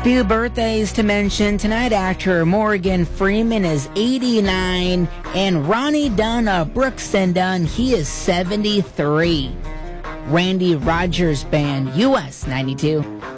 Few birthdays to mention tonight. Actor Morgan Freeman is 89, and Ronnie Dunn of Brooks and Dunn, he is 73. Randy Rogers Band, US 92.